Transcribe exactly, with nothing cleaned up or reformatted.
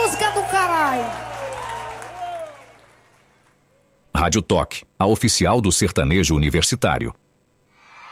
música do caralho. Rádio Toque, a oficial do sertanejo universitário.